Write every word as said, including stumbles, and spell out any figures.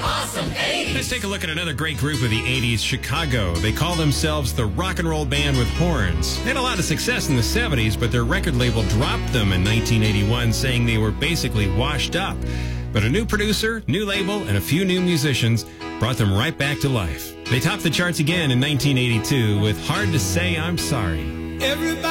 Let's take a look at another great group of the eighties, Chicago. They call themselves the Rock and Roll Band with Horns. They had a lot of success in the seventies, but their record label dropped them in nineteen eighty-one, saying they were basically washed up. But a new producer, new label, and a few new musicians brought them right back to life. They topped the charts again in nineteen eighty-two with Hard to Say I'm Sorry. Everybody